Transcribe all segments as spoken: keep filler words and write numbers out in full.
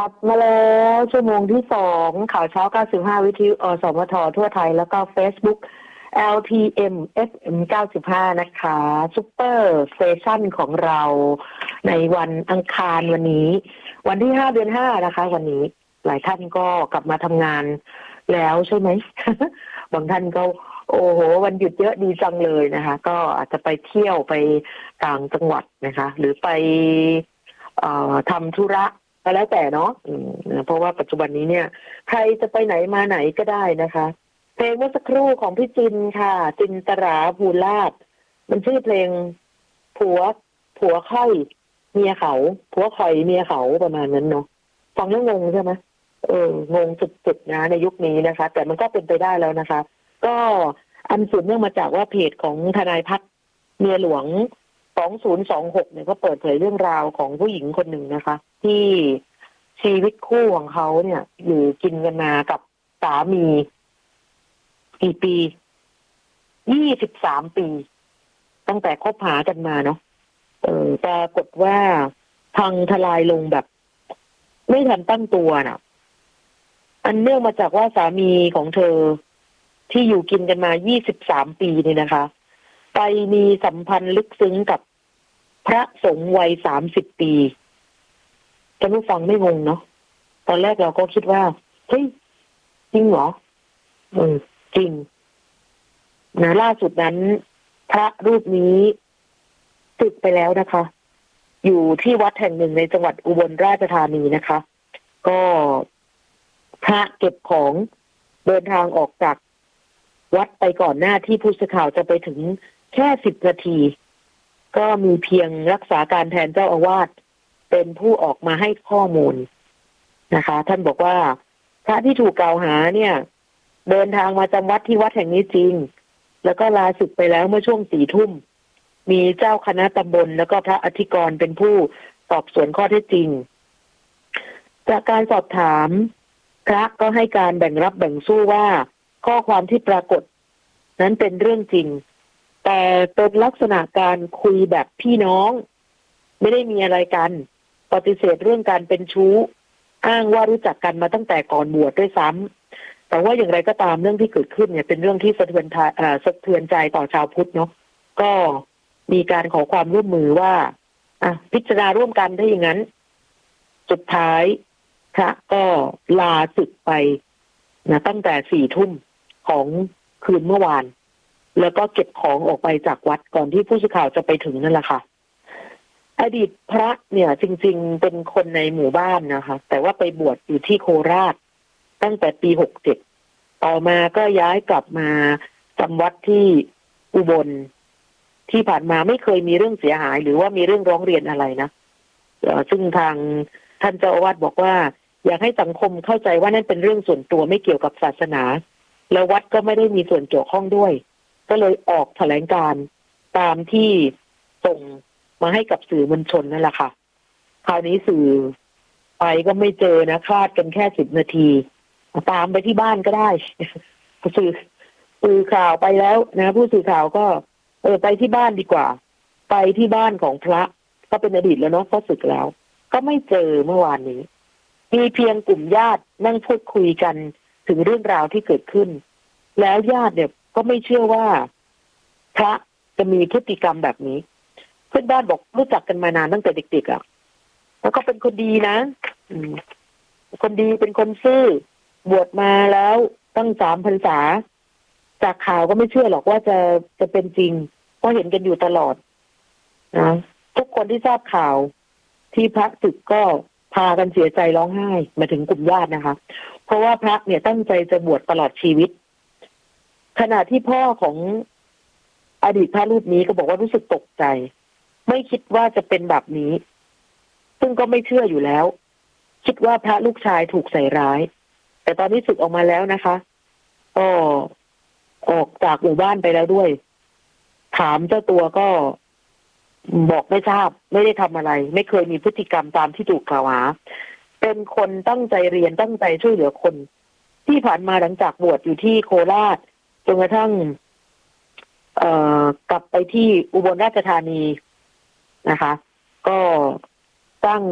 ลับมาแล้วชั่วโมงที่สองข่าวเช้าเก้าสิบห้าวิทยุอสมททั่วไทยแล้วก็ Facebook แอล ที เอ็ม เอฟ เอ็ม เก้าสิบห้านะคะซุปเปอร์สเตชันของเราในวันอังคารวันนี้วันที่ห้าเดือนห้านะคะวันนี้หลายท่านก็กลับมาทำงานแล้วใช่ไหม บางท่านก็โอ้โหวันหยุดเยอะดีจังเลยนะคะก็อาจจะไปเที่ยวไปต่างจังหวัดนะคะหรือไปเอ่อทำธุระก็แล้วแต่เนาะเพราะว่าปัจจุบันนี้เนี่ยใครจะไปไหนมาไหนก็ได้นะคะเพลงเมื่อสักครู่ของพี่จินค่ะจินตราภูลาภมันชื่อเพลงผัวผัวค่อยเมียเขาผัวคอยเมียเขาประมาณนั้นเนาะฟังแล้วงงใช่ไหมเอองงสุดๆนะในยุคนี้นะคะแต่มันก็เป็นไปได้แล้วนะคะก็อันสืบเนื่องมาจากว่าเพจของทนายพัฒน์เมียหลวงสองศูนย์สองหกเนี่ยก็เปิดเผยเรื่องราวของผู้หญิงคนหนึ่งนะคะที่ชีวิตคู่ของเขาเนี่ยอยู่กินกันมากับสามีกี่ปียี่สิบสามปีตั้งแต่คบหากันมาเนาะเออปรากฏว่าพังทลายลงแบบไม่ทันตั้งตัวน่ะอันเนื่องมาจากว่าสามีของเธอที่อยู่กินกันมายี่สิบสามปีเนี่ยนะคะไปมีสัมพันธ์ลึกซึ้งกับพระสงฆ์วัยสามสิบปีท่านผู้ฟังไม่งงเนาะตอนแรกเราก็คิดว่าเฮ้ยจริงเหรอเออจริงนะล่าสุดนั้นพระรูปนี้สึกไปแล้วนะคะอยู่ที่วัดแห่งหนึ่งในจังหวัดอุบลราชธานีนะคะก็พระเก็บของเดินทางออกจากวัดไปก่อนหน้าที่ผู้สื่อข่าวจะไปถึงแค่สิบนาทีก็มีเพียงรักษาการแทนเจ้าอาวาสเป็นผู้ออกมาให้ข้อมูลนะคะท่านบอกว่าพระที่ถูกกล่าวหาเนี่ยเดินทางมาจำวัดที่วัดแห่งนี้จริงแล้วก็ลาศึกไปแล้วเมื่อช่วงสี่ทุ่มมีเจ้าคณะตำบลแล้วก็พระอธิกรเป็นผู้สอบสวนข้อเท็จจริงจากการสอบถามพระก็ให้การแบ่งรับแบ่งสู้ว่าข้อความที่ปรากฏนั้นเป็นเรื่องจริงแต่เป็นลักษณะการคุยแบบพี่น้องไม่ได้มีอะไรกันปฏิเสธเรื่องการเป็นชู้อ้างว่ารู้จักกันมาตั้งแต่ก่อนบวชด้วยซ้ำแต่ว่าอย่างไรก็ตามเรื่องที่เกิดขึ้นเนี่ยเป็นเรื่องที่สะเทือนใจเอ่อสะเทือนใจต่อชาวพุทธเนาะก็มีการขอความร่วมมือว่าอ่ะพิจารณาร่วมกันถ้าอย่างนั้นสุดท้ายพระก็ลาศึกไปนะตั้งแต่สี่ทุ่มของคืนเมื่อวานแล้วก็เก็บของออกไปจากวัดก่อนที่ผู้สื่อข่าวจะไปถึงนั่นแหละค่ะอดีตพระเนี่ยจริงๆเป็นคนในหมู่บ้านนะคะแต่ว่าไปบวชอยู่ที่โคราชตั้งแต่ปีหกสิบเจ็ดต่อมาก็ย้ายกลับมาจำวัดที่อุบลที่ผ่านมาไม่เคยมีเรื่องเสียหายหรือว่ามีเรื่องร้องเรียนอะไรนะซึ่งทางท่านเจ้าอาวาสบอกว่าอยากให้สังคมเข้าใจว่านั่นเป็นเรื่องส่วนตัวไม่เกี่ยวกับศาสนาแล้ววัดก็ไม่ได้มีส่วนเกี่ยวข้องด้วยก็เลยออกแถลงการณ์ตามที่ส่งมาให้กับสื่อมวลชนนั่นแหละค่ะคราวนี้สื่อไปก็ไม่เจอนะคลาดกันแค่สิบนาทีตามไปที่บ้านก็ได้ สื่อสื่อข่าวไปแล้วนะผู้สื่อข่าวก็เออไปที่บ้านดีกว่าไปที่บ้านของพระก็เป็นอดีตแล้วเนาะเขาสึกแล้วก็ไม่เจอเมื่อวานนี้มีเพียงกลุ่มญาตินั่งพูดคุยกันถึงเรื่องราวที่เกิดขึ้นแล้วญาติเนี่ยก็ไม่เชื่อว่าพระจะมีพฤติกรรมแบบนี้เพื่อนบ้านบอกรู้จักกันมานานตั้งแต่เด็กๆอ่ะแล้วก็เป็นคนดีนะอืมคนดีเป็นคนซื่อบวชมาแล้วตั้งสามพรรษาจากข่าวก็ไม่เชื่อหรอกว่าจะจะเป็นจริงเพราะเห็นกันอยู่ตลอดนะทุกคนที่ทราบข่าวที่พระศึกก็พากันเสียใจร้องไห้มาถึงกลุ่มญาตินะคะเพราะว่าพระเนี่ยตั้งใจจะบวชตลอดชีวิตขณะที่พ่อของอดีตพระรูปนี้ก็บอกว่ารู้สึกตกใจไม่คิดว่าจะเป็นแบบนี้ซึ่งก็ไม่เชื่ออยู่แล้วคิดว่าพระลูกชายถูกใส่ร้ายแต่ตอนนี้สึกออกมาแล้วนะคะก็ออกจากหมู่บ้านไปแล้วด้วยถามเจ้าตัวก็บอกไม่ทราบไม่ได้ทำอะไรไม่เคยมีพฤติกรรมตามที่ถูกกล่าวหาเป็นคนตั้งใจเรียนตั้งใจช่วยเหลือคนที่ผ่านมาหลังจากบวชอยู่ที่โคราชจนกระทั่งเอ่อกลับไปที่อุบลราชธานีนะคะก็ตั้ง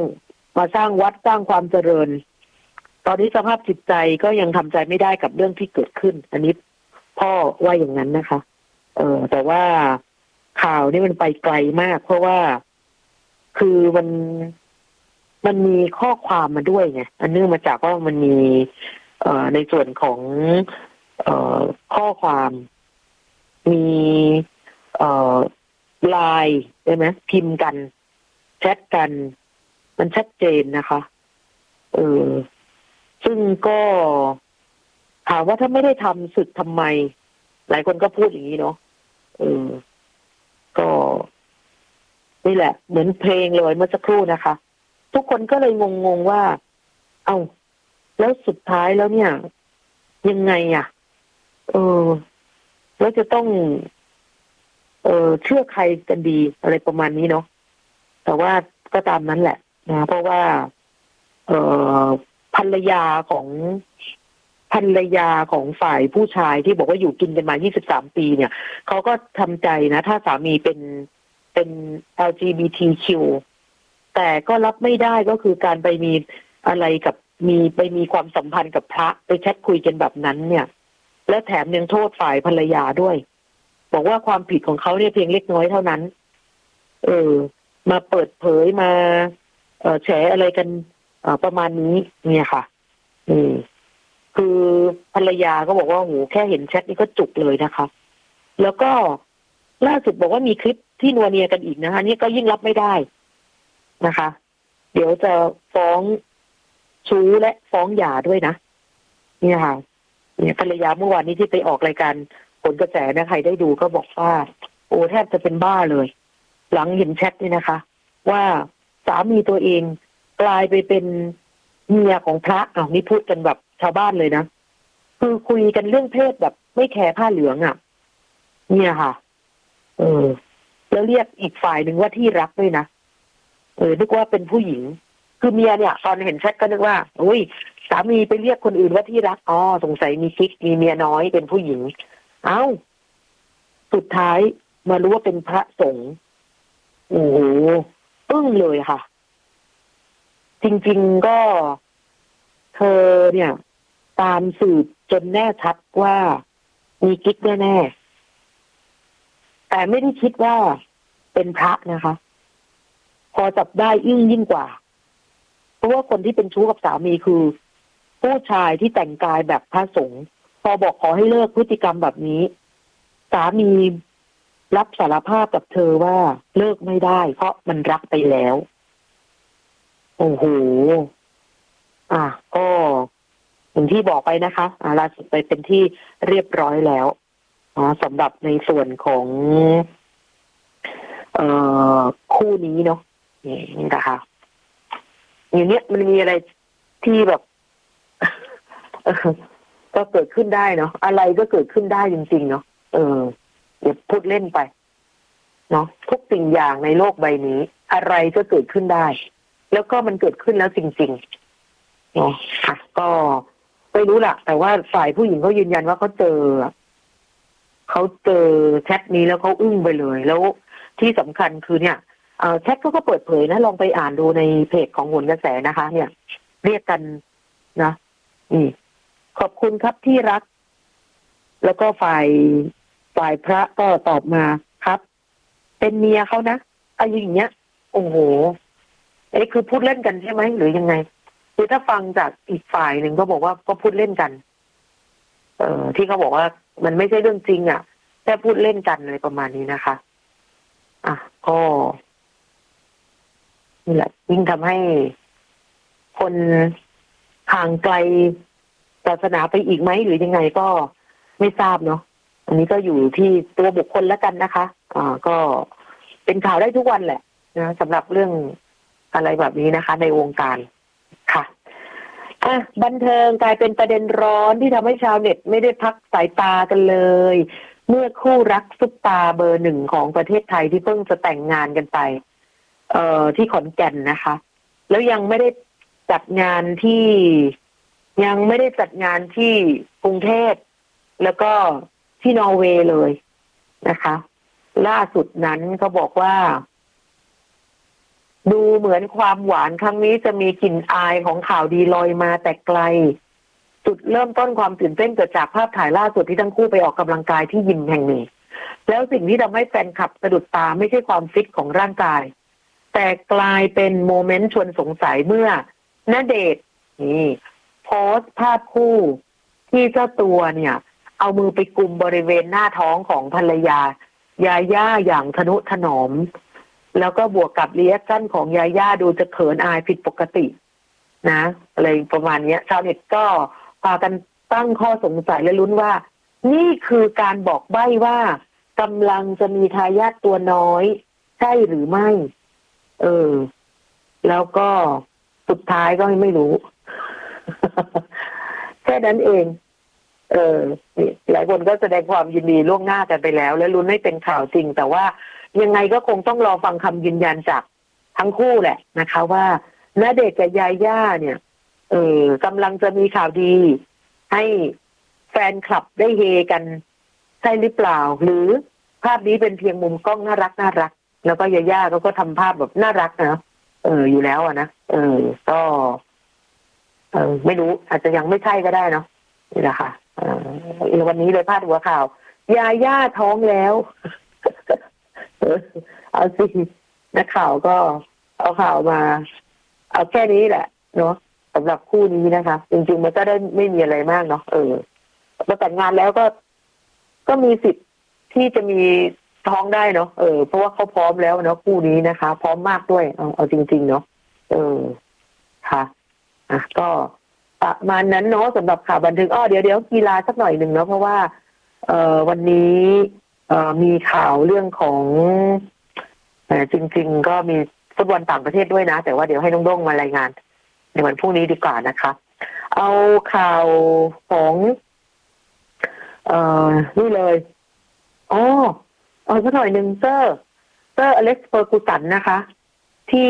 มาสร้างวัดสร้างความเจริญตอนนี้สภาพจิตใจก็ยังทำใจไม่ได้กับเรื่องที่เกิดขึ้นอันนี้พ่อว่าอย่างนั้นนะคะ เออแต่ว่าข่าวนี่มันไปไกลมากเพราะว่าคือมันมันมีข้อความมาด้วยไงอันเนื่องมาจากว่ามันมีเอ่อในส่วนของเอ่อข้อความมีเอ่อไลน์ใช่ไหมพิมพ์กันแชทกันมันชัดเจนนะคะเออซึ่งก็ถามว่าถ้าไม่ได้ทำสึกทำไมหลายคนก็พูดอย่างนี้เนาะเออก็นี่แหละเหมือนเพลงเลยเมื่อสักครู่นะคะทุกคนก็เลยงงๆว่าเอ้าแล้วสุดท้ายแล้วเนี่ยยังไงอ่ะเออแล้วจะต้องเออเชื่อใครกันดีอะไรประมาณนี้เนาะแต่ว่าก็ตามนั้นแหละนะเพราะว่าเออภรรยาของภรรยาของฝ่ายผู้ชายที่บอกว่าอยู่กินกันมายี่สิบสามปีเนี่ยเขาก็ทำใจนะถ้าสามีเป็นเป็น แอล จี บี ที คิว แต่ก็รับไม่ได้ก็คือการไปมีอะไรกับมีไปมีความสัมพันธ์กับพระไปแชทคุยกันแบบนั้นเนี่ยและแถมยังโทษฝ่ายภรรยาด้วยบอกว่าความผิดของเขาเนี่ยเพียงเล็กน้อยเท่านั้นเออมาเปิดเผยมาเอ่อแฉอะไรกันเอ่อประมาณนี้เนี่ยค่ะอืมคือภรรยาก็บอกว่าโหแค่เห็นแชทนี่ก็จุกเลยนะคะแล้วก็ล่าสุดบอกว่ามีคลิปที่นัวเนียกันอีกนะคะนี่ก็ยิ่งรับไม่ได้นะคะเดี๋ยวจะฟ้องชู้และฟ้องหย่าด้วยนะเนี่ยค่ะเนี่ยภรรยาเมื่อวานนี้ที่ไปออกรายการผลกระแสนะใครได้ดูก็บอกว่าโอ้แทบจะเป็นบ้าเลยหลังเห็นแชทนี่นะคะว่าสามีตัวเองกลายไปเป็นเมียของพระอ้าวนี่พูดกันแบบชาวบ้านเลยนะคือคุยกันเรื่องเพศแบบไม่แคร์ผ้าเหลืองอ่ะเนี่ยค่ะเออแล้วเรียกอีกฝ่ายหนึ่งว่าที่รักด้วยนะเออนึกว่าเป็นผู้หญิงคือเมียเนี่ยตอนเห็นแชทก็นึกว่าอุ้ยสามีไปเรียกคนอื่นว่าที่รักอ๋อสงสัยมีกิ๊กมีเมียน้อยเป็นผู้หญิงเอ้าสุดท้ายมารู้ว่าเป็นพระสงฆ์โอ้โหอึ้งเลยค่ะจริงๆก็เธอเนี่ยตามสืบจนแน่ชัดว่ามีกิ๊กแน่ๆแต่ไม่ได้คิดว่าเป็นพระนะคะพอจับได้อึ้งยิ่งกว่าเพราะว่าคนที่เป็นชู้กับสามีคือผู้ชายที่แต่งกายแบบพระสงฆ์พอบอกขอให้เลิกพฤติกรรมแบบนี้สามีรับสารภาพกับเธอว่าเลิกไม่ได้เพราะมันรักไปแล้วโอ้โหอ่ะก็อย่างที่บอกไปนะคะอ่าล่าสุดไปเป็นที่เรียบร้อยแล้วอ๋อสำหรับในส่วนของเอ่อคู่นี้เนาะนี่นะคะอย่างเนี้ยมันมีอะไรที่แบบก็เกิดขึ้นได้เนาะอะไรก็เกิดขึ้นได้จริงๆเนาะเออเดี๋ยวพูดเล่นไปเนาะทุกสิ่งอย่างในโลกใบนี้อะไรก็เกิดขึ้นได้แล้วก็มันเกิดขึ้นแล้วจริงๆเนาะอ่ะก็ไม่รู้ล่ะแต่ว่าฝ่ายผู้หญิงเขายืนยันว่าเขาเจอเขาเจอแชทนี้แล้วเขาอึ้งไปเลยแล้วที่สำคัญคือเนี่ยแชทเขาก็เปิดเผยนะลองไปอ่านดูในเพจของโหนกระแสนะคะเนี่ยเรียกกันนะนี่ขอบคุณครับที่รักแล้วก็ฝ่ายฝ่ายพระก็ตอบมาครับเป็นเมียเขานะอะไรอย่างเงี้ยโอ้โหไอ้คือพูดเล่นกันใช่ไหมหรือยังไงคือถ้าฟังจากอีกฝ่ายหนึ่งก็บอกว่าก็พูดเล่นกันเอ่อที่เขาบอกว่ามันไม่ใช่เรื่องจริงอ่ะแค่พูดเล่นกันอะไรประมาณนี้นะคะอ่ะก็นี่แหละยิ่งทำให้คนห่างไกลศาสนาไปอีกไหมหรือยังไงก็ไม่ทราบเนาะอันนี้ก็อยู่ที่ตัวบุคคลแล้วกันนะคะอ่าก็เป็นข่าวได้ทุกวันแหละนะสำหรับเรื่องอะไรแบบนี้นะคะในวงการค่ะอ่ะบันเทิงกลายเป็นประเด็นร้อนที่ทำให้ชาวเน็ตไม่ได้พักสายตากันเลยเมื่อคู่รักซุปตาเบอร์หนึ่งของประเทศไทยที่เพิ่งจะแต่งงานกันไปเอ่อที่ขอนแก่นนะคะแล้วยังไม่ได้จัดงานที่ยังไม่ได้จัดงานที่กรุงเทพแล้วก็ที่นอร์เวย์เลยนะคะล่าสุดนั้นเขาบอกว่าดูเหมือนความหวานครั้งนี้จะมีกลิ่นอายของข่าวดีลอยมาแต่ไกลจุดเริ่มต้นความตื่นเต้นเกิดจากภาพถ่ายล่าสุดที่ทั้งคู่ไปออกกำลังกายที่ยิมแห่งหนึ่งแล้วสิ่งที่ทำให้แฟนคลับสะดุดตาไม่ใช่ความฟิตของร่างกายแต่กลายเป็นโมเมนต์ชวนสงสัยเมื่อณเดชน์นี่โพสต์ภาพคู่ที่เจ้าตัวเนี่ยเอามือไปกุมบริเวณหน้าท้องของภรรยายาย่าอย่างทนุถนอมแล้วก็บวกกับรีแอคชั่นของยาย่าดูจะเขินอายผิดปกตินะอะไรประมาณนี้ชาวเน็ตก็พากันตั้งข้อสงสัยและลุ้นว่านี่คือการบอกใบ้ว่ากำลังจะมีทายาทตัวน้อยใช่หรือไม่เออแล้วก็สุดท้ายก็ไม่รู้ แค่นั้นเองเออหลายคนก็แสดงความยินดีล่วงหน้ากันไปแล้วและลุ้นให้เป็นข่าวจริงแต่ว่ายังไงก็คงต้องรอฟังคำยืนยันจากทั้งคู่แหละนะคะว่าณเดชน์กับยาย่าเนี่ยเออกำลังจะมีข่าวดีให้แฟนคลับได้เฮกันใช่หรือเปล่าหรือภาพนี้เป็นเพียงมุมกล้องน่ารักน่ารักแล้วก็ยาย่าเขาก็ทำภาพแบบน่ารักนะเอออยู่แล้วอะนะเออก็เออไม่รู้อาจจะยังไม่ใช่ก็ได้เนาะนี่แหละค่ะเออวันนี้เลยพาดหัวข่าวยาย่าท้องแล้วเอาสินักข่าวก็เอาข่าวมาเอาแค่นี้แหละเนาะสำหรับคู่นี้นะคะจริงๆมันก็ได้ไม่มีอะไรมากเนาะเออพอแต่งงานแล้วก็ก็มีสิทธิ์ที่จะมีท้องได้เนาะเออเพราะว่าเขาพร้อมแล้วเนาะคู่นี้นะคะพร้อมมากด้วยเอาเอาจริงๆเนาะเออค่ะอ่ะก็ประมาณนั้นเนาะสำหรับข่าวบันเทิงอ้อเดี๋ยวเดี๋ยวกีฬาสักหน่อยหนึ่งเนาะเพราะว่าเอ่อวันนี้เอ่อมีข่าวเรื่องของแต่จริงๆก็มีฟุตบอลต่างประเทศด้วยนะแต่ว่าเดี๋ยวให้น้องด้งมารายงานในวันพรุ่งนี้ดีกว่านะคะเอาข่าวของเอ่อนี่เลยอ๋อเอาสักหน่อยหนึ่งเซอร์เซอร์อเล็กซ์เฟอร์กูสันนะคะที่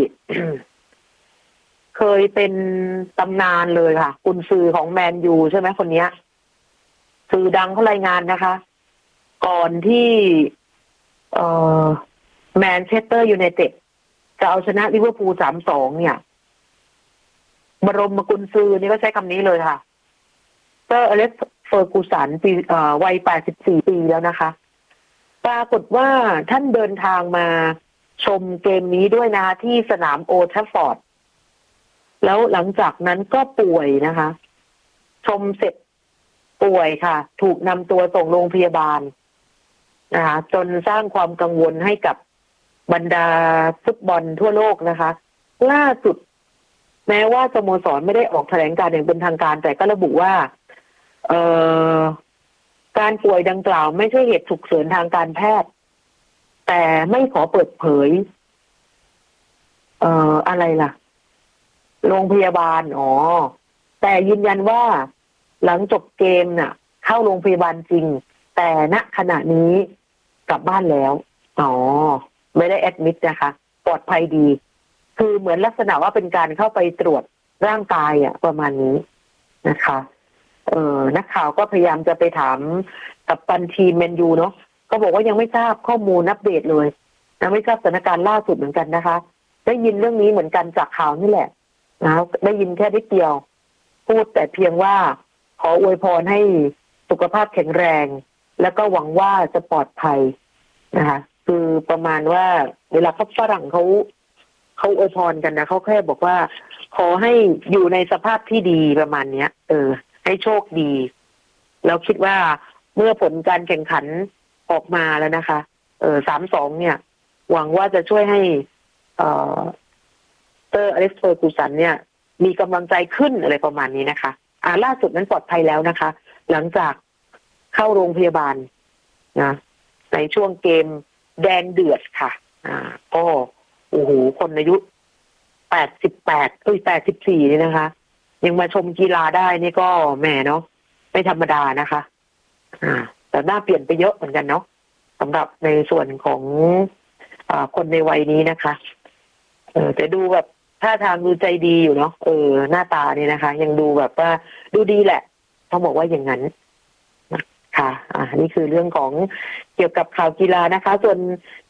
เคยเป็นตำนานเลยค่ะกุนซือของแมนยูใช่ไหมคนนี้สื่อดังเขารายงานนะคะก่อนที่เอ่อแมนเชสเตอร์ยูไนเต็ดจะเอาชนะลิเวอร์พูล สามสอง เนี่ยบรมกุนซือนี่ก็ใช้คำนี้เลยค่ะเซอร์อเล็กซ์เฟอร์กูสันปีเอ่อวัยแปดสิบสี่ปีแล้วนะคะปรากฏว่าท่านเดินทางมาชมเกมนี้ด้วยนะที่สนามโอลด์แทราฟฟอร์ดแล้วหลังจากนั้นก็ป่วยนะคะชมเสร็จป่วยค่ะถูกนำตัวส่งโรงพยาบาลนะคะจนสร้างความกังวลให้กับบรรดาฟุตบอลทั่วโลกนะคะล่าสุดแม้ว่าสโมสรไม่ได้ออกแถลงการณ์อย่างเป็นทางการแต่ก็ระบุว่าเอ่อการป่วยดังกล่าวไม่ใช่เหตุฉุกเฉินทางการแพทย์แต่ไม่ขอเปิดเผยเอ่ออะไรล่ะโรงพยาบาลอ๋อแต่ยืนยันว่าหลังจบเกมน่ะเข้าโรงพยาบาลจริงแต่ณขณะนี้กลับบ้านแล้วอ๋อไม่ได้แอดมิดนะคะปลอดภัยดีคือเหมือนลักษณะว่าเป็นการเข้าไปตรวจร่างกายอ่ะประมาณนี้นะคะเออนักข่าวก็พยายามจะไปถามกัปตันทีมแมนยูเนาะก็บอกว่ายังไม่ทราบข้อมูลอัปเดตเลยนะไม่ทราบสถานการณ์ล่าสุดเหมือนกันนะคะได้ยินเรื่องนี้เหมือนกันจากข่าวนี่แหละนะได้ยินแค่นิดเดียวพูดแต่เพียงว่าขออวยพรให้สุขภาพแข็งแรงแล้วก็หวังว่าจะปลอดภัยนะคะคือประมาณว่าเวลาเขาฝรั่งเขาเขาอวยพรกันนะเขาแค่บอกว่าขอให้อยู่ในสภาพที่ดีประมาณเนี้ยเออให้โชคดีแล้วคิดว่าเมื่อผลการแข่งขันออกมาแล้วนะคะเออสามสองเนี่ยหวังว่าจะช่วยให้เอ่อเซอร์อเล็กซ์เฟอร์กูสันเนี่ยมีกำลังใจขึ้นอะไรประมาณนี้นะคะอ่าล่าสุดนั้นปลอดภัยแล้วนะคะหลังจากเข้าโรงพยาบาลนะในช่วงเกมแดงเดือดค่ะอ่าก็โอ้โหคนอายุแปดสิบแปดเอ้ยแปดสิบสี่นี่นะคะยังมาชมกีฬาได้นี่ก็แหมเนาะไม่ธรรมดานะคะอ่าแต่หน้าเปลี่ยนไปเยอะเหมือนกันเนาะสำหรับในส่วนของอ่าคนในวัยนี้นะคะเออแต่ดูแบบท่าทางดูใจดีอยู่เนาะเออหน้าตานี่นะคะยังดูแบบว่าดูดีแหละเขาบอกว่าอย่างนั้นค่ะอ่านี่คือเรื่องของเกี่ยวกับข่าวกีฬานะคะส่วน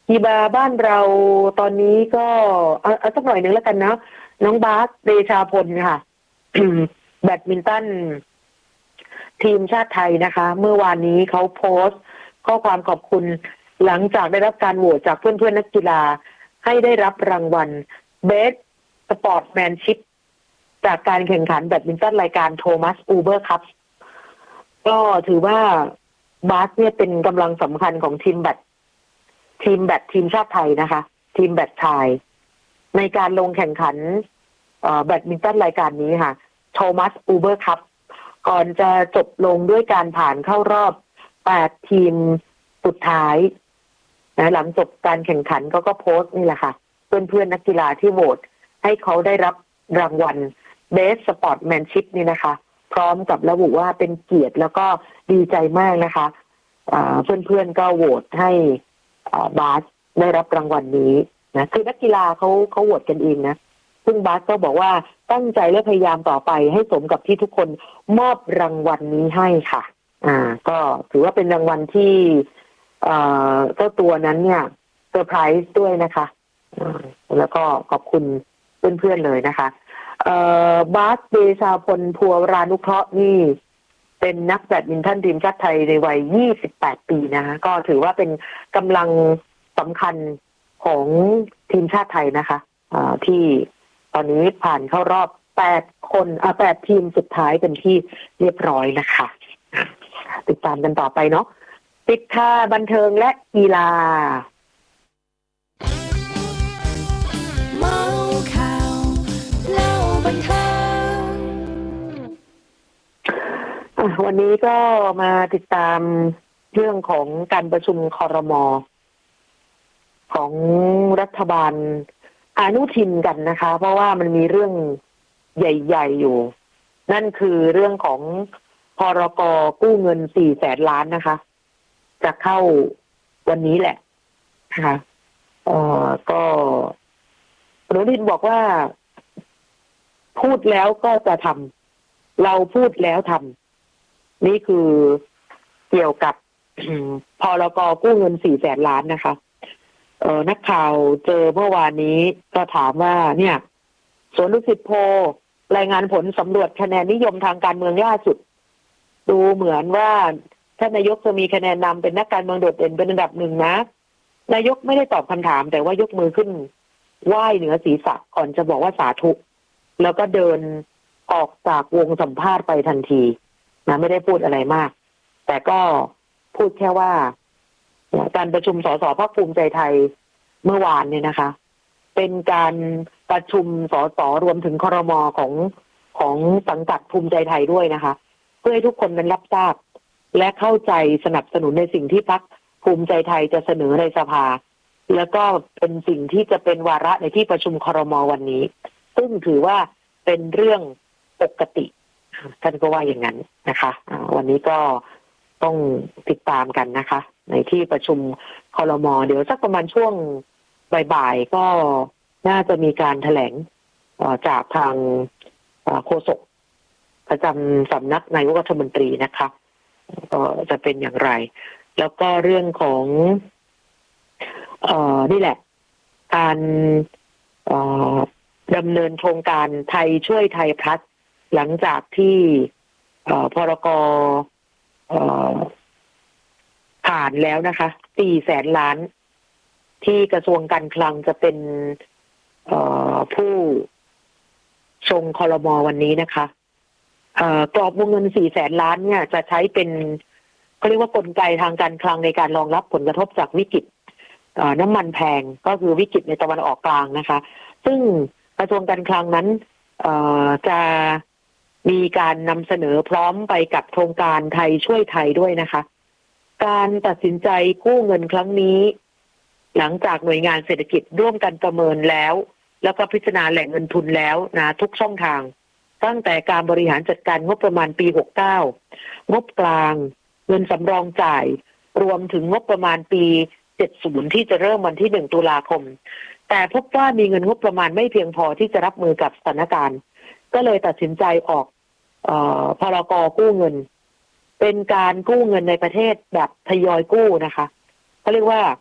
กีฬาบ้านเราตอนนี้ก็เอาเอาสักหน่อยหนึ่งแล้วกันนะน้องบาสเดชาพลค่ะ แบดมินตันทีมชาติไทยนะคะ เมื่อวานนี้เขาโพสต์ข้อความขอบคุณหลังจากได้รับการโหวตจากเพื่อนๆนักกีฬาให้ได้รับรางวัล Best Sportsmanship จากการแข่งขันแบดมินตันรายการโทมัสอูเบอร์คัพก็ถือว่าบาสเนี่ยเป็นกำลังสำคัญของทีมแบดทีมแบดทีมชาติไทยนะคะ ทีมแบดชายในการลงแข่งขันแบดมินตันรายการนี้ค่ะโทมัสอูเบอร์คัพก่อนจะจบลงด้วยการผ่านเข้ารอบแปดทีมสุดท้ายนะหลังจบการแข่งขันก็ก็โพสต์นี่แหละค่ะเพื่อนๆนักกีฬาที่โหวตให้เขาได้รับรางวัล Best Sportsmanship นี่นะคะพร้อมกับระบุว่าเป็นเกียรติแล้วก็ดีใจมากนะคะเพื่อนๆก็โหวตให้บาสได้รับรางวัลนี้นะคือนักกีฬาเขาเขาโหวตกันเองนะซึ่งบาสก็บอกว่าตั้งใจและพยายามต่อไปให้สมกับที่ทุกคนมอบรางวัลนี้ให้ค่ะอ่าก็ถือว่าเป็นรางวัลที่เอ่อเจ้าตัวนั้นเนี่ยเซอร์ไพรส์ด้วยนะคะแล้วก็ขอบคุณเพื่อนๆเลยนะคะเอ่อบาสเดชาพลภัวรานุเคราะห์นี่เป็นนักแบดมินตันทีมชาติไทยในวัยยี่สิบแปดปีนะคะก็ถือว่าเป็นกำลังสำคัญของทีมชาติไทยนะคะอ่าที่ตอนนี้ผ่านเข้ารอบแปดคนอ่าแปดทีมสุดท้ายเป็นที่เรียบร้อยนะคะติดตามกันต่อไปเนาะปิดค่าบันเทิงและกีฬาเมาข่าวเล่าบันเทิงวันนี้ก็มาติดตามเรื่องของการประชุมครม.ของรัฐบาลอนุทินกันนะคะเพราะว่ามันมีเรื่องใหญ่ๆอยู่นั่นคือเรื่องของพรก.กู้เงินสี่แสนล้านนะคะจะเข้าวันนี้แหละนะคะเอ่อก็อนุทินบอกว่าพูดแล้วก็จะทำเราพูดแล้วทำนี่คือเกี่ยวกับพรก.กู้เงินสี่แสนล้านนะคะเอ่อนักข่าวเจอเมื่อวานนี้ก็ถามว่าเนี่ยสวนดุสิตโพลรายงานผลสำรวจคะแนนนิยมทางการเมืองล่าสุดดูเหมือนว่าท่านนายกจะมีคะแนนนำเป็นนักการเมืองโดดเด่นเป็นอันดับหนึ่งนะนายกไม่ได้ตอบคำถามแต่ว่ายกมือขึ้นไหว้เหนือศีรษะก่อนจะบอกว่าสาธุแล้วก็เดินออกจากวงสัมภาษณ์ไปทันทีนะไม่ได้พูดอะไรมากแต่ก็พูดแค่ว่าการประชุมสสพรรคภูมิใจไทยเมื่อวานเนี่ยนะคะเป็นการประชุมสสรวมถึงครม.ของของสังกัดภูมิใจไทยด้วยนะคะเพื่อให้ทุกคนนั้นรับทราบและเข้าใจสนับสนุนในสิ่งที่พรรคภูมิใจไทยจะเสนอในสภาแล้วก็เป็นสิ่งที่จะเป็นวาระในที่ประชุมครม.วันนี้ซึ่งถือว่าเป็นเรื่องปกติท่านก็ว่าอย่างนั้นนะคะวันนี้ก็ต้องติดตามกันนะคะในที่ประชุมครม.เดี๋ยวสักประมาณช่วงบ่ายๆก็น่าจะมีการแถลงจากทางโฆษกประจำสำนักนายกรัฐมนตรีนะคะก็จะเป็นอย่างไรแล้วก็เรื่องของเอ่อนี่แหละการเอ่อดำเนินโครงการไทยช่วยไทยพลัสหลังจากที่เอ่อพรกเอ่อผ่านแล้วนะคะสี่แสนล้านที่กระทรวงการคลังจะเป็นเอ่อผู้ชงครม.วันนี้นะคะเอ่อกรอบวงเงินสี่แสนล้านเนี่ยจะใช้เป็นเขาเรียกว่ากลไกทางการคลังในการรองรับผลกระทบจากวิกฤตน้ำมันแพงก็คือวิกฤตในตะวันออกกลางนะคะซึ่งกระทรวงการคลังนั้นจะมีการนำเสนอพร้อมไปกับโครงการไทยช่วยไทยด้วยนะคะการตัดสินใจกู้เงินครั้งนี้หลังจากหน่วยงานเศรษฐกิจร่วมกันประเมินแล้วแล้วก็พิจารณาแหล่งเงินทุนแล้วนะทุกช่องทางตั้งแต่การบริหารจัดการงบประมาณปีหกสิบเก้างบกลางเงินสำรองจ่ายรวมถึงงบประมาณปีเจ็ดสิบที่จะเริ่มวันที่หนึ่งตุลาคมแต่พบว่ามีเงินงบประมาณไม่เพียงพอที่จะรับมือกับสถานการณ์ก็เลยตัดสินใจออกเอ่อพรก.กู้เงินเป็นการกู้เงินในประเทศแบบทยอยกู้นะคะเขาเรียกว่า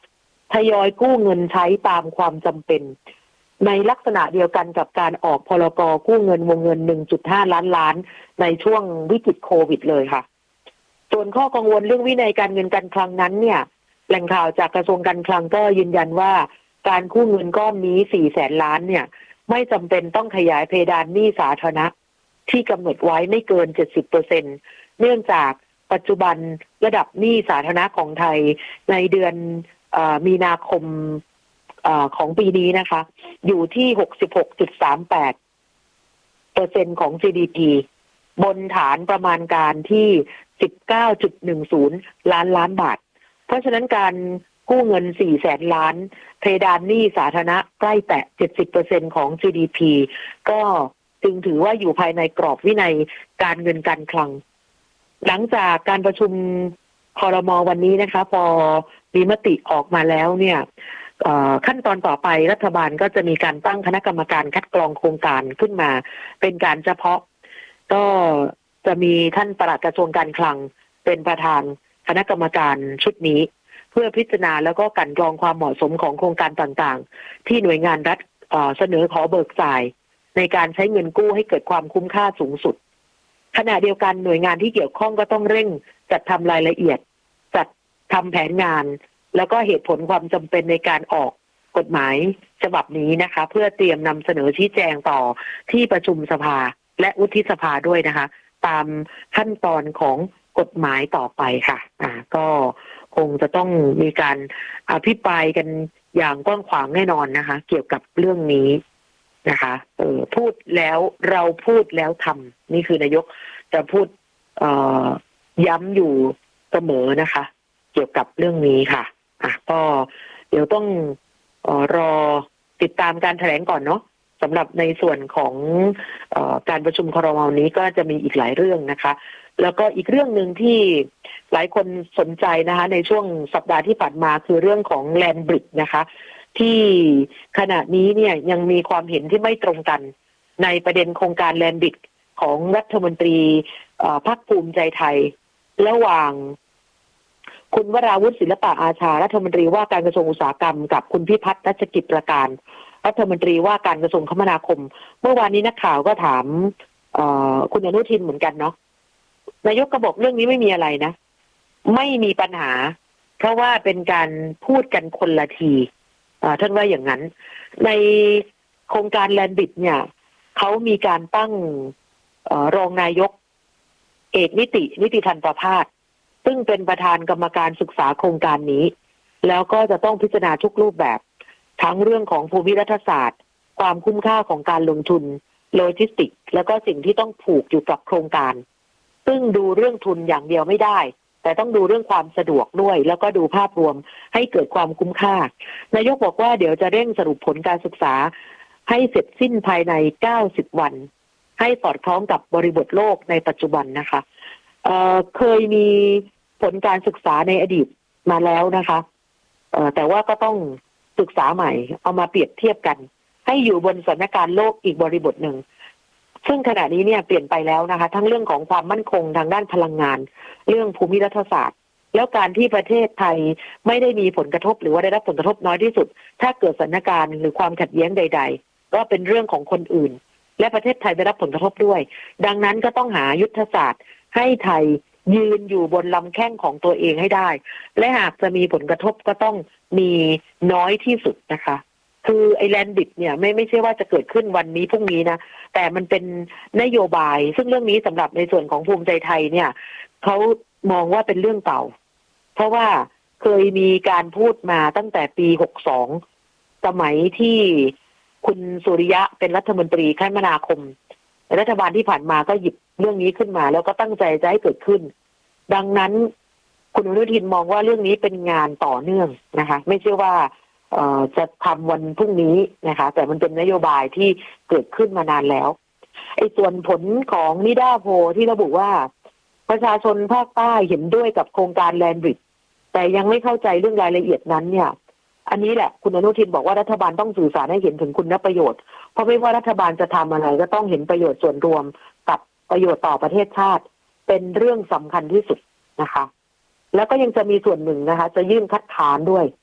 ทยอยกู้เงินใช้ตามความจำเป็นในลักษณะเดียวกันกับการออกพรก.กู้เงินวงเงิน หนึ่งจุดห้า ล้านล้านในช่วงวิกฤตโควิดเลยค่ะส่วนข้อกังวลเรื่องวินัยการเงินการคลังนั้นเนี่ยแหล่งข่าวจากกระทรวงการคลังก็ยืนยันว่าการกู้เงินก้อนนี้สี่แสนล้านเนี่ยไม่จำเป็นต้องขยายเพดานหนี้สาธารณะที่กำหนดไว้ไม่เกิน เจ็ดสิบเปอร์เซ็นต์ เนื่องจากปัจจุบันระดับหนี้สาธารณะของไทยในเดือนเอ่อมีนาคมเอ่อของปีนี้นะคะอยู่ที่ หกสิบหกจุดสามแปดเปอร์เซ็นต์ ของ จี ดี พี บนฐานประมาณการที่ สิบเก้าจุดหนึ่งศูนย์ ล้านล้านบาทเพราะฉะนั้นการกู้เงินสี่แสนล้านเพดานหนี้สาธารณะใกล้แตะ เจ็ดสิบเปอร์เซ็นต์ ของ จี ดี พี ก็จึงถือว่าอยู่ภายในกรอบวินัยการเงินการคลังหลังจากการประชุมครม.วันนี้นะคะพอมีมติออกมาแล้วเนี่ยขั้นตอนต่อไปรัฐบาลก็จะมีการตั้งคณะกรรมการคัดกรองโครงการขึ้นมาเป็นการเฉพาะก็จะมีท่านปลัดกระทรวงการคลังเป็นประธานคณะกรรมการชุดนี้เพื่อพิจารณาแล้วก็กลั่นกรองความเหมาะสมของโครงการต่างๆที่หน่วยงานรัฐเสนอขอเบิกจ่ายในการใช้เงินกู้ให้เกิดความคุ้มค่าสูงสุดขณะเดียวกันหน่วยงานที่เกี่ยวข้องก็ต้องเร่งจัดทำรายละเอียดจัดทำแผนงานแล้วก็เหตุผลความจำเป็นในการออกกฎหมายฉบับนี้นะคะเพื่อเตรียมนำเสนอชี้แจงต่อที่ประชุมสภาและวุฒิสภาด้วยนะคะตามขั้นตอนของกฎหมายต่อไปค่ะอ่าก็คงจะต้องมีการอภิปรายกันอย่างกว้างขวางแน่นอนนะคะเกี่ยวกับเรื่องนี้นะคะเออพูดแล้วเราพูดแล้วทำนี่คือนายกจะพูดเอ่อย้ำอยู่เสมอนะคะเกี่ยวกับเรื่องนี้ค่ะอ่ะก็เดี๋ยวต้องเอ่อรอติดตามการแถลงก่อนเนาะสำหรับในส่วนของเอ่อการประชุมครม.นี้ก็จะมีอีกหลายเรื่องนะคะแล้วก็อีกเรื่องหนึ่งที่หลายคนสนใจนะคะในช่วงสัปดาห์ที่ผ่านมาคือเรื่องของแลนด์บริดจ์นะคะที่ขณะนี้เนี่ยยังมีความเห็นที่ไม่ตรงกันในประเด็นโครงการแลนด์บริดจ์ของรัฐมนตรีพรรคภูมิใจไทยระหว่างคุณวราวุฒิศิลปะอาชารัฐมนตรีว่าการกระทรวงอุตสาหกรรมกับคุณพิพัฒน์รัชกิจประการรัฐมนตรีว่าการกระทรวงคมนาคมเมื่อวานนี้นักข่าวก็ถามคุณอนุทินเหมือนกันเนาะนายกก็บอกเรื่องนี้ไม่มีอะไรนะไม่มีปัญหาเพราะว่าเป็นการพูดกันคนละทีท่านว่าอย่างนั้นในโครงการแลนด์บริดจ์เนี่ยเขามีการตั้งรองนายกเอกนิตินิติทันตแพทย์ซึ่งเป็นประธานกรรมการศึกษาโครงการนี้แล้วก็จะต้องพิจารณาทุกรูปแบบทั้งเรื่องของภูมิรัฐศาสตร์ความคุ้มค่าของการลงทุนโลจิสติกแล้วก็สิ่งที่ต้องผูกอยู่กับโครงการซึ่งดูเรื่องทุนอย่างเดียวไม่ได้แต่ต้องดูเรื่องความสะดวกด้วยแล้วก็ดูภาพรวมให้เกิดความคุ้มค่านายกบอกว่าเดี๋ยวจะเร่งสรุปผลการศึกษาให้เสร็จสิ้นภายในเก้าสิบวันให้สอดคล้องกับบริบทโลกในปัจจุบันนะคะเอ่อเคยมีผลการศึกษาในอดีตมาแล้วนะคะเอ่อแต่ว่าก็ต้องศึกษาใหม่เอามาเปรียบเทียบกันให้อยู่บนสถานการณ์โลกอีกบริบทหนึ่งซึ่งขณะนี้เนี่ยเปลี่ยนไปแล้วนะคะทั้งเรื่องของความมั่นคงทางด้านพลังงานเรื่องภูมิรัฐศาสตร์แล้วการที่ประเทศไทยไม่ได้มีผลกระทบหรือว่าได้รับผลกระทบน้อยที่สุดถ้าเกิดสถานการณ์หรือความขัดแย้งใดๆก็เป็นเรื่องของคนอื่นและประเทศไทยได้รับผลกระทบด้วยดังนั้นก็ต้องหายุทธศาสตร์ให้ไทยยืนอยู่บนลำแข้งของตัวเองให้ได้และหากจะมีผลกระทบก็ต้องมีน้อยที่สุดนะคะคือไอแลนด์บริดจ์เนี่ยไม่ไม่ใช่ว่าจะเกิดขึ้นวันนี้พรุ่งนี้นะแต่มันเป็นนโยบายซึ่งเรื่องนี้สำหรับในส่วนของภูมิใจไทยเนี่ยเขามองว่าเป็นเรื่องเก่าเพราะว่าเคยมีการพูดมาตั้งแต่ปีหกสองสมัยที่คุณสุริยะเป็นรัฐมนตรีคมนาคมรัฐบาลที่ผ่านมาก็หยิบเรื่องนี้ขึ้นมาแล้วก็ตั้งใจจะให้เกิดขึ้นดังนั้นคุณอนุทินมองว่าเรื่องนี้เป็นงานต่อเนื่องนะคะไม่ใช่ว่าเอ่อจะทำวันพรุ่งนี้นะคะแต่มันเป็นนโยบายที่เกิดขึ้นมานานแล้วไอ้ส่วนผลของนิดาโพที่ระบุว่าประชาชนภาคใต้เห็นด้วยกับโครงการแลนด์บริดจ์แต่ยังไม่เข้าใจเรื่องรายละเอียดนั้นเนี่ยอันนี้แหละคุณอนุทินบอกว่ารัฐบาลต้องสื่อสารให้เห็นถึงคุณประโยชน์เพราะไม่ว่ารัฐบาลจะทำอะไรก็ต้องเห็นประโยชน์ส่วนรวมกับประโยชน์ต่อประเทศชาติเป็นเรื่องสำคัญที่สุดนะคะแล้วก็ยังจะมีส่วนหนึ่งนะคะจะยื่นคัดค้านด้วย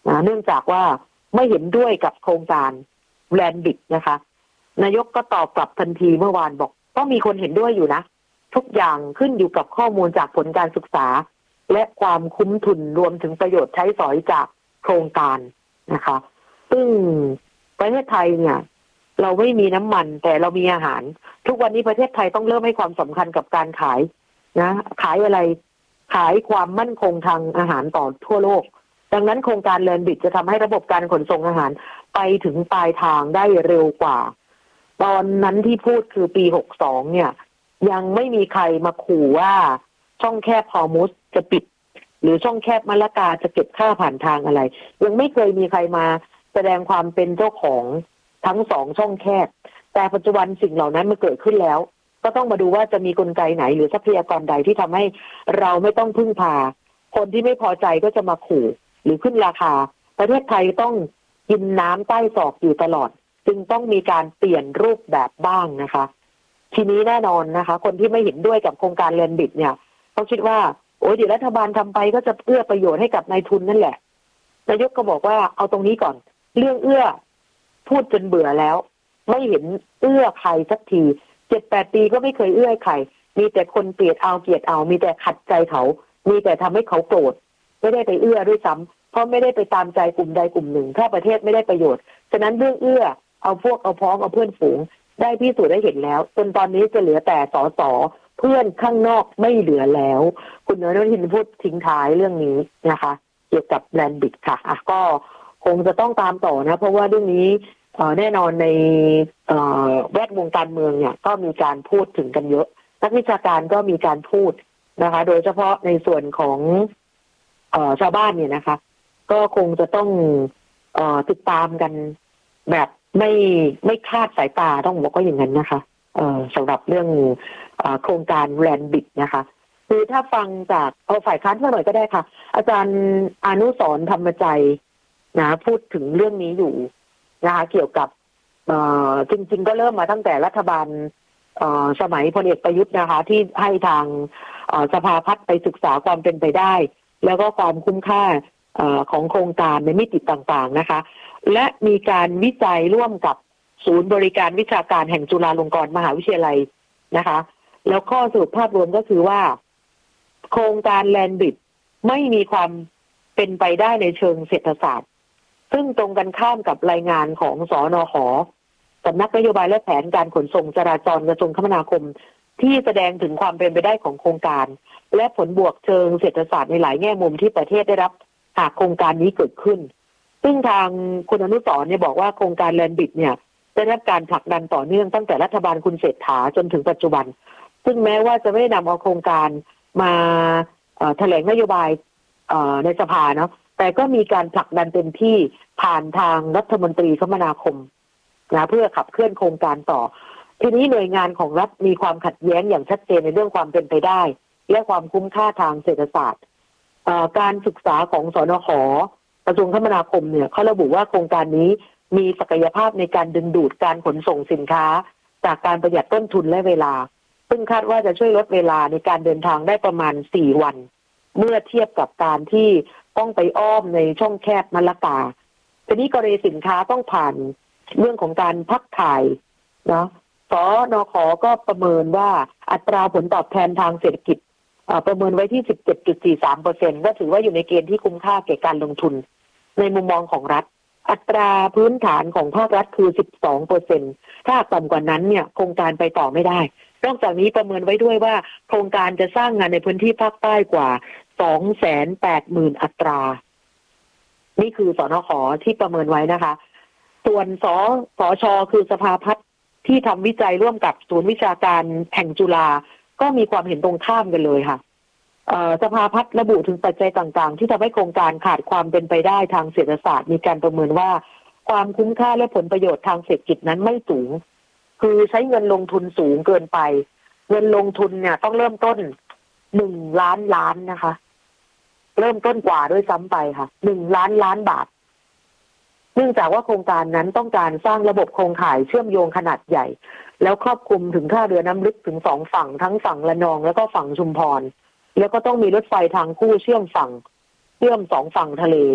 นะเนื่องจากว่าไม่เห็นด้วยกับโครงการแลนบิดนะคะนายกก็ตอบกลับทันทีเมื่อวานบอกก็มีคนเห็นด้วยอยู่นะทุกอย่างขึ้นอยู่กับข้อมูลจากผลการศึกษาและความคุ้มทุนรวมถึงประโยชน์ใช้สอยจากโครงการนะคะซึ่งประเทศไทยเนี่ยเราไม่มีน้ำมันแต่เรามีอาหารทุกวันนี้ประเทศไทยต้องเริ่มให้ความสำคัญกับการขายนะขายอะไรขายความมั่นคงทางอาหารต่อทั่วโลกดังนั้นโครงการแลนบิดจะทำให้ระบบการขนส่งอาหารไปถึงปลายทางได้เร็วกว่าตอนนั้นที่พูดคือปีหกสองเนี่ยยังไม่มีใครมาขู่ว่าช่องแคบฮอร์มุซจะปิดหรือช่องแคบมะละกาจะเก็บค่าผ่านทางอะไรยังไม่เคยมีใครมาแสดงความเป็นเจ้าของทั้งสองช่องแคบแต่ปัจจุบันสิ่งเหล่านั้นมันเกิดขึ้นแล้วก็ต้องมาดูว่าจะมีกลไกไหนหรือทรัพยากรใดที่ทำให้เราไม่ต้องพึ่งพาคนที่ไม่พอใจก็จะมาขู่หรือขึ้นราคาประเทศไทยต้องกินน้ำใต้ศอกอยู่ตลอดจึงต้องมีการเปลี่ยนรูปแบบบ้างนะคะทีนี้แน่นอนนะคะคนที่ไม่เห็นด้วยกับโครงการแลนบิดเนี่ยเขาคิดว่าโอ้ยเดี๋ยวรัฐบาลทำไปก็จะเอื้อประโยชน์ให้กับนายทุนนั่นแหละนายกก็บอกว่าเอาตรงนี้ก่อนเรื่องเอื้อพูดจนเบื่อแล้วไม่เห็นเอื้อใครสักทีเจ็ดแปดปีก็ไม่เคยเอื้อใครมีแต่คนเกลียดเอาเกลียดเอามีแต่ขัดใจเขามีแต่ทำให้เขาโกรธไม่ได้ไปเอื้อด้วยซ้ำเพราะไม่ได้ไปตามใจกลุ่มใดกลุ่มหนึ่งถ้าประเทศไม่ได้ประโยชน์ฉะนั้นเรื่องเอื้อเอาพวกเอาพ้องเอาเพื่อนฝูงได้พิสูจน์ได้เห็นแล้วจนตอนนี้จะเหลือแต่สสเพื่อนข้างนอกไม่เหลือแล้วคุณอนุทินพูดทิ้งท้ายเรื่องนี้นะคะเกี่ยวกับแลนบิดค่ะอ่ะก็คงจะต้องตามต่อนะเพราะว่าเรื่องนี้แน่นอนในแวดวงการเมืองเนี่ยก็มีการพูดถึงกันเยอะนักวิชาการก็มีการพูดนะคะโดยเฉพาะในส่วนของเอ่อชาวบ้านเนี่ยนะคะก็คงจะต้องเอ่อติดตามกันแบบไม่ไม่คลาดสายตาต้องบอกว่าอย่างนั้นนะคะเอ่อสำหรับเรื่องเอ่อโครงการแลนบิดนะคะคือถ้าฟังจากเอาฝ่ายค้านมาหน่อยก็ได้ค่ะอาจารย์อนุสรณ์ธรรมใจนะพูดถึงเรื่องนี้อยู่นะคะเกี่ยวกับเอ่อจริงๆก็เริ่มมาตั้งแต่รัฐบาลเอ่อสมัยพลเอกประยุทธ์นะคะที่ให้ทางสภาพัฒน์ไปศึกษาความเป็นไปได้แล้วก็ความคุ้มค่าของโครงการในมิติต่างๆนะคะและมีการวิจัยร่วมกับศูนย์บริการวิชาการแห่งจุฬาลงกรณ์มหาวิทยาลัยนะคะแล้วข้อสรุปภาพรวมก็คือว่าโครงการแลนบิดไม่มีความเป็นไปได้ในเชิงเศรษฐศาสตร์ซึ่งตรงกันข้ามกับรายงานของสนห.สำนักนโยบายและแผนการขนส่งจราจรกระทรวงคมนาคมที่แสดงถึงความเป็นไปได้ของโครงการและผลบวกเชิงเศรษฐศาสตร์ในหลายแง่มุมที่ประเทศได้รับหากโครงการนี้เกิดขึ้นซึ่งทางคุณอนุสรณ์เนี่ยบอกว่าโครงการแลนบิดเนี่ยได้รับการผลักดันต่อเนื่องตั้งแต่รัฐบาลคุณเศรษฐาจนถึงปัจจุบันซึ่งแม้ว่าจะไม่ได้นำเอาโครงการมาแถลงนโยบายในสภาเนาะแต่ก็มีการผลักดันเต็มที่ผ่านทางรัฐมนตรีคมนาคมนะเพื่อขับเคลื่อนโครงการต่อทีนี้หน่วยงานของรัฐมีความขัดแย้งอย่างชัดเจนในเรื่องความเป็นไปได้และความคุ้มค่าทางเศรษฐศาสตร์การศึกษาของสนห.กระทรวงคมนาคมเนี่ยเขาระบุว่าโครงการนี้มีศักยภาพในการดึงดูดการขนส่งสินค้าจากการประหยัดต้นทุนและเวลาซึ่งคาดว่าจะช่วยลดเวลาในการเดินทางได้ประมาณสี่วันเมื่อเทียบกับการที่ต้องไปอ้อมในช่องแคบมะละกาทีนี้กรณีสินค้าต้องผ่านเรื่องของการพักถ่ายนะสนข.ก็ประเมินว่าอัตราผลตอบแทนทางเศรษฐกิจประเมินไว้ที่ สิบเจ็ดจุดสี่สามเปอร์เซ็นต์ ก็ถือว่าอยู่ในเกณฑ์ที่คุ้มค่าแก่การลงทุนในมุมมองของรัฐอัตราพื้นฐานของภาครัฐคือ สิบสองเปอร์เซ็นต์ ถ้าต่ำกว่านั้นเนี่ยโครงการไปต่อไม่ได้นอกจากนี้ประเมินไว้ด้วยว่าโครงการจะสร้างงานในพื้นที่ภาคใต้กว่า สองแสนแปดหมื่น อัตรานี่คือสนข.ที่ประเมินไว้นะคะส่วนสสช.คือสภาพัฒน์ที่ทำวิจัยร่วมกับศูนย์วิชาการแห่งจุฬาก็มีความเห็นตรงข้ามกันเลยค่ะสภาพัฒน์ระบุถึงปัจจัยต่างๆที่ทำให้โครงการขาดความเป็นไปได้ทางเศรษฐศาสตร์มีการประเมินว่าความคุ้มค่าและผลประโยชน์ทางเศรษฐกิจนั้นไม่สูงคือใช้เงินลงทุนสูงเกินไปเงินลงทุนเนี่ยต้องเริ่มต้นหนึ่งล้านล้านนะคะเริ่มต้นกว่าด้วยซ้ำไปค่ะหนึ่งล้านล้านบาทเนื่องจากว่าโครงการนั้นต้องการสร้างระบบโครงข่ายเชื่อมโยงขนาดใหญ่แล้วครอบคลุมถึงท่าเรือน้ำลึกถึงสองฝั่งทั้งฝั่งระนองแล้วก็ฝั่งชุมพรแล้วก็ต้องมีรถไฟทางคู่เชื่อมฝั่งเชื่อมสองฝั่งทะเล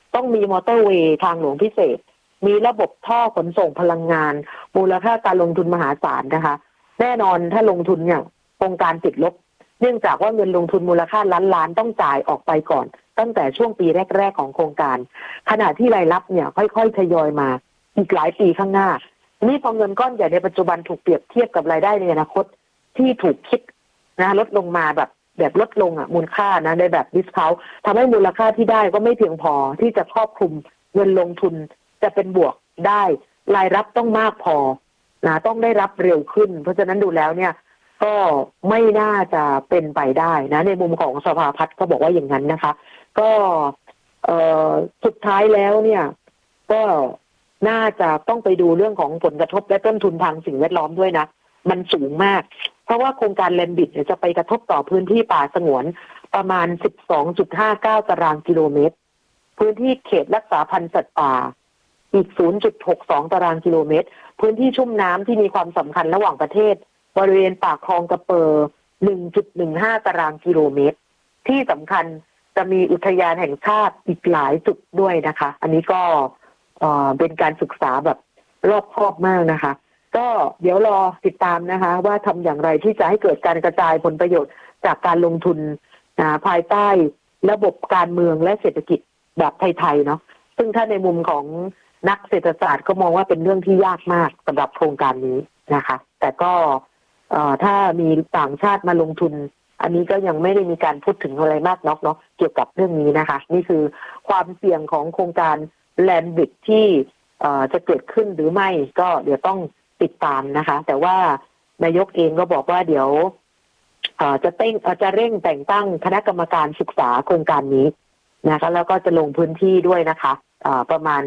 ต้องมีมอเตอร์เวย์ทางหลวงพิเศษมีระบบท่อขนส่งพลังงานมูลค่าการลงทุนมหาศาลนะคะแน่นอนถ้าลงทุนเนี่ยโครงการติดลบเนื่องจากว่าเงินลงทุนมูลค่าล้านล้านต้องจ่ายออกไปก่อนตั้งแต่ช่วงปีแรกๆของโครงการขณะที่รายรับเนี่ยค่อยๆทยอยมาอีกหลายปีข้างหน้านี่พอเงินก้อนใหญ่ในปัจจุบันถูกเปรียบเทียบกับรายได้ในอนาคตที่ถูกคิดนะลดลงมาแบบแบบลดลงอ่ะมูลค่านะในแบบดิสเคาท์ทำให้มูลค่าที่ได้ก็ไม่เพียงพอที่จะครอบคลุมเงินลงทุนจะเป็นบวกได้รายรับต้องมากพอนะต้องได้รับเร็วขึ้นเพราะฉะนั้นดูแล้วเนี่ยก็ไม่น่าจะเป็นไปได้นะในมุมของสภาพัฒน์ก็บอกว่าอย่างนั้นนะคะก็เอ่อสุดท้ายแล้วเนี่ยก็น่าจะต้องไปดูเรื่องของผลกระทบและต้นทุนทางสิ่งแวดล้อมด้วยนะมันสูงมากเพราะว่าโครงการแลนด์บริดจ์เนี่ยจะไปกระทบต่อพื้นที่ป่าสงวนประมาณ สิบสองจุดห้าเก้า ตารางกิโลเมตรพื้นที่เขตรักษาพันธุ์สัตว์ป่าอีก ศูนย์จุดหกสอง ตารางกิโลเมตรพื้นที่ชุ่มน้ำที่มีความสำคัญระหว่างประเทศบริเวณปากคลองกระเปอ หนึ่งจุดหนึ่งห้า ตารางกิโลเมตรที่สำคัญจะมีอุทยานแห่งชาติอีกหลายจุดด้วยนะคะอันนี้ก็เอ่อเป็นการศึกษาแบบรอบคอบมากนะคะก็เดี๋ยวรอติดตามนะคะว่าทำอย่างไรที่จะให้เกิดการกระจายผลประโยชน์จากการลงทุนภายใต้ระบบการเมืองและเศรษฐกิจแบบไทยๆเนาะซึ่งถ้าในมุมของนักเศรษฐศาสตร์ก็มองว่าเป็นเรื่องที่ยากมากสำหรับโครงการนี้นะคะแต่ก็ถ้ามีต่างชาติมาลงทุนอันนี้ก็ยังไม่ได้มีการพูดถึงอะไรมากนักเนาะเกี่ยวกับเรื่องนี้นะคะนี่คือความเสี่ยงของโครงการแลนด์บริดจ์ที่จะเกิดขึ้นหรือไม่ก็เดี๋ยวต้องติดตามนะคะแต่ว่านายกเองก็บอกว่าเดี๋ยวจะเต้งจะเร่งแต่งตั้งคณะกรรมการศึกษาโครงการนี้นะคะแล้วก็จะลงพื้นที่ด้วยนะคะประมาณ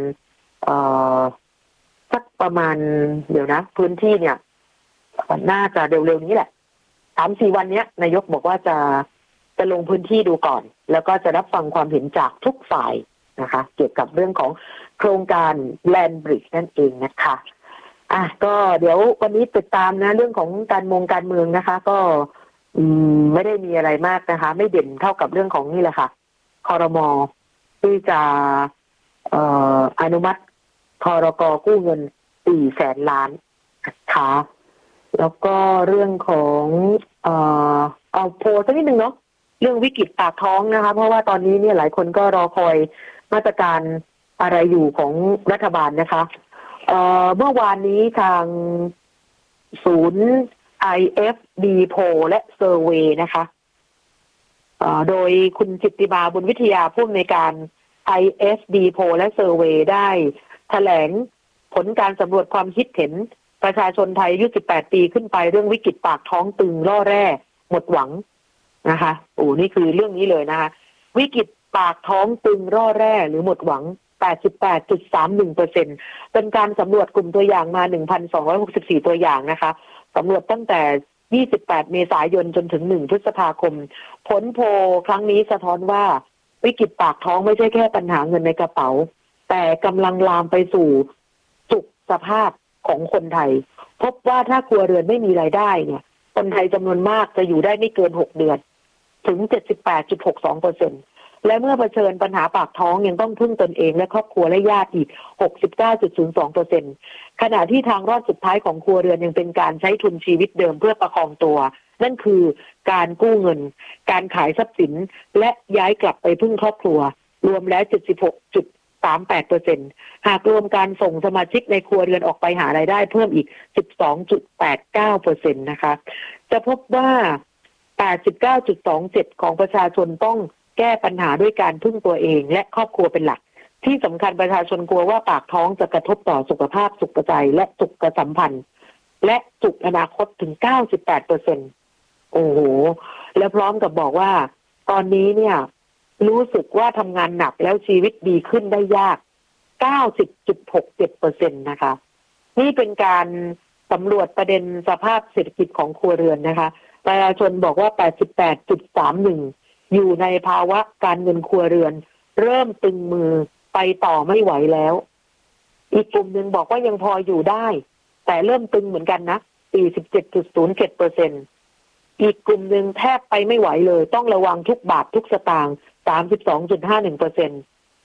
สักประมาณเดี๋ยวนะพื้นที่เนี่ยน่าจะเร็วๆนี้แหละ สามสี่ วันนี้นายกบอกว่าจะจะลงพื้นที่ดูก่อนแล้วก็จะรับฟังความเห็นจากทุกฝ่ายนะคะเกี่ยวกับเรื่องของโครงการแลนด์บริดจ์นั่นเองนะคะอ่ะก็เดี๋ยววันนี้ติดตามนะเรื่องของการมงการเมืองนะคะก็อืมไม่ได้มีอะไรมากนะคะไม่เด่นเท่ากับเรื่องของนี่แหละค่ะครม.ที่จะเอ่ออนุมัติพรก.กู้เงิน สี่แสน ล้านนะคะแล้วก็เรื่องของเอ่อเอาโพสักนิดนึงเนาะเรื่องวิกฤตปากท้องนะคะเพราะว่าตอนนี้เนี่ยหลายคนก็รอคอยมาตรการอะไรอยู่ของรัฐบาลนะคะเอ่อเมื่อวานนี้ทางศูนย์ ไอ เอฟ ดี Poll และ Survey นะคะเอ่อโดยคุณจิตติมาบุญวิทยาผู้อำนวยการ ไอ เอฟ ดี Poll และ Survey ได้แถลงผลการสำรวจความคิดเห็นประชาชนไทยอายุสิบแปดปีขึ้นไปเรื่องวิกฤตปากท้องตึงล่อแร่หมดหวังนะคะโอ้นี่คือเรื่องนี้เลยนะคะวิกฤตปากท้องตึงร่อแร่หรือหมดหวัง แปดสิบแปดจุดสามหนึ่งเปอร์เซ็นต์ เป็นการสำรวจกลุ่มตัวอย่างมา หนึ่งพันสองร้อยหกสิบสี่ ตัวอย่างนะคะสำรวจตั้งแต่ยี่สิบแปดเมษายนจนถึงหนึ่งพฤษภาคมผลโพลครั้งนี้สะท้อนว่าวิกฤตปากท้องไม่ใช่แค่ปัญหาเงินในกระเป๋าแต่กำลังลามไปสู่สุขสภาพของคนไทยพบว่าถ้าครัวเรือนไม่มีรายได้เนี่ยคนไทยจำนวนมากจะอยู่ได้ไม่เกินหกเดือนถึง เจ็ดสิบแปดจุดหกสองเปอร์เซ็นต์ และเมื่อเผชิญปัญหาปากท้องยังต้องพึ่งตนเองและครอบครัวและญาติอีก หกสิบเก้าจุดศูนย์สองเปอร์เซ็นต์ ขณะที่ทางรอดสุดท้ายของครัวเรือนยังเป็นการใช้ทุนชีวิตเดิมเพื่อประคองตัวนั่นคือการกู้เงินการขายทรัพย์สินและย้ายกลับไปพึ่งครอบครัวรวมแล้ว เจ็ดสิบหกจุดสามแปดเปอร์เซ็นต์ หากรวมการส่งสมาชิกในครัวเรือนออกไปหารายได้เพิ่มอีก สิบสองจุดแปดเก้าเปอร์เซ็นต์ นะคะจะพบว่า แปดสิบเก้าจุดสองเจ็ด ของประชาชนต้องแก้ปัญหาด้วยการพึ่งตัวเองและครอบครัวเป็นหลักที่สำคัญประชาชนกลัวว่าปากท้องจะกระทบต่อสุขภาพสุขใจและสุขสัมพันธ์และสุขอนาคตถึง เก้าสิบแปดเปอร์เซ็นต์ โอ้โหแล้วพร้อมกับบอกว่าตอนนี้เนี่ยรู้สึกว่าทำงานหนักแล้วชีวิตดีขึ้นได้ยาก เก้าสิบจุดหกเจ็ดเปอร์เซ็นต์ นะคะนี่เป็นการสำรวจประเด็นสภาพเศรษฐกิจของครัวเรือนนะคะประชาชนบอกว่า แปดสิบแปดจุดสามหนึ่ง อยู่ในภาวะการเงินครัวเรือนเริ่มตึงมือไปต่อไม่ไหวแล้วอีกกลุ่มหนึ่งบอกว่ายังพออยู่ได้แต่เริ่มตึงเหมือนกันนะ สี่สิบเจ็ดจุดศูนย์เจ็ดเปอร์เซ็นต์ อีกกลุ่มหนึ่งแทบไปไม่ไหวเลยต้องระวังทุกบาททุกสตางค์ สามสิบสองจุดห้าหนึ่งเปอร์เซ็นต์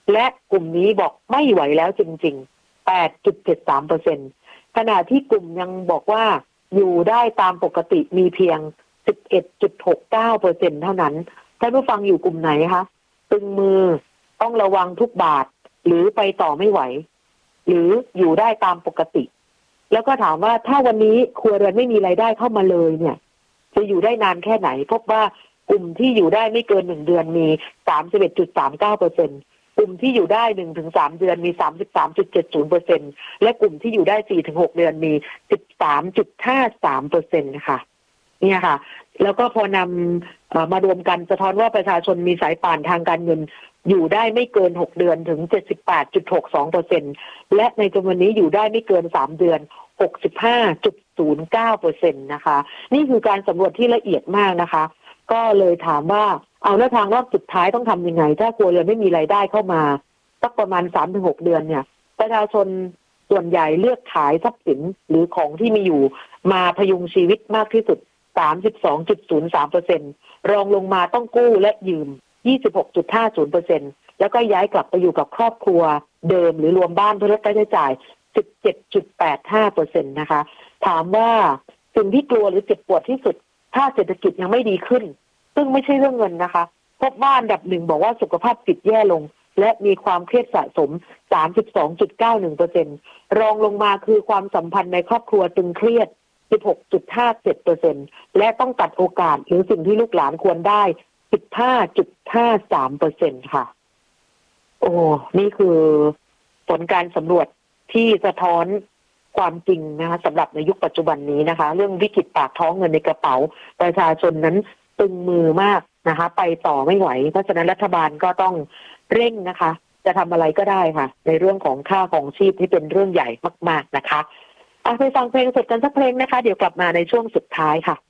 และกลุ่มนี้บอกไม่ไหวแล้วจริงๆ แปดจุดเจ็ดสามเปอร์เซ็นต์ ขณะที่กลุ่มยังบอกว่าอยู่ได้ตามปกติมีเพียง สิบเอ็ดจุดหกเก้าเปอร์เซ็นต์ เท่านั้นท่านผู้ฟังอยู่กลุ่มไหนคะตึงมือต้องระวังทุกบาทหรือไปต่อไม่ไหวหรืออยู่ได้ตามปกติแล้วก็ถามว่าถ้าวันนี้ครัวเรือนไม่มีรายได้เข้ามาเลยเนี่ยจะอยู่ได้นานแค่ไหนพบว่ากลุ่มที่อยู่ได้ไม่เกินหนึ่งเดือนมี สามสิบเอ็ดจุดสามเก้าเปอร์เซ็นต์ กลุ่มที่อยู่ได้ หนึ่งถึงสาม เดือนมี สามสิบสามจุดเจ็ดศูนย์เปอร์เซ็นต์ และกลุ่มที่อยู่ได้ สี่ถึงหก เดือนมี สิบสามจุดห้าสามเปอร์เซ็นต์ นะคะเนี่ยค่ะแล้วก็พอนำมารวมกันสะท้อนว่าประชาชนมีสายป่านทางการเงินอยู่ได้ไม่เกินหกเดือนถึง เจ็ดสิบแปดจุดหกสองเปอร์เซ็นต์ และในจำนวนนี้อยู่ได้ไม่เกินสามเดือน หกสิบห้าจุดศูนย์เก้าเปอร์เซ็นต์ นะคะนี่คือการสำรวจที่ละเอียดมากนะคะก็เลยถามว่าเอาแล้วทางรอบสุดท้ายต้องทำยังไงถ้าครัวเรือนไม่มีรายได้เข้ามาสักประมาณ สามถึงหก เดือนเนี่ยประชาชนส่วนใหญ่เลือกขายทรัพย์สินหรือของที่มีอยู่มาพยุงชีวิตมากที่สุด สามสิบสองจุดศูนย์สามเปอร์เซ็นต์ รองลงมาต้องกู้และยืม ยี่สิบหกจุดห้าศูนย์เปอร์เซ็นต์ แล้วก็ย้ายกลับไปอยู่กับครอบครัวเดิมหรือรวมบ้านเพื่อลดค่าใช้จ่าย สิบเจ็ดจุดแปดห้าเปอร์เซ็นต์ นะคะถามว่าสิ่งที่กลัวหรือเจ็บปวดที่สุดถ้าเศรษฐกิจยังไม่ดีขึ้นซึ่งไม่ใช่เรื่องเงินนะคะพบว่าอันดับหนึ่งบอกว่าสุขภาพจิตแย่ลงและมีความเครียดสะสม สามสิบสองจุดเก้าหนึ่งเปอร์เซ็นต์ รองลงมาคือความสัมพันธ์ในครอบครัวตึงเครียด สิบหกจุดห้าเจ็ดเปอร์เซ็นต์ และต้องตัดโอกาสหรือสิ่งที่ลูกหลานควรได้ สิบห้าจุดห้าสามเปอร์เซ็นต์ ค่ะโอ้นี่คือผลการสำรวจที่สะท้อนความจริงนะคะสำหรับในยุคปัจจุบันนี้นะคะเรื่องวิกฤตปากท้องเงินในกระเป๋าประชาชนนั้นตึงมือมากนะคะไปต่อไม่ไหวเพราะฉะนั้นรัฐบาลก็ต้องเร่งนะคะจะทำอะไรก็ได้ค่ะในเรื่องของค่าของชีพที่เป็นเรื่องใหญ่มากๆนะคะอ่ะไปฟังเพลงสดกันสักเพลงนะคะเดี๋ยวกลับมาในช่วงสุดท้ายค่ะ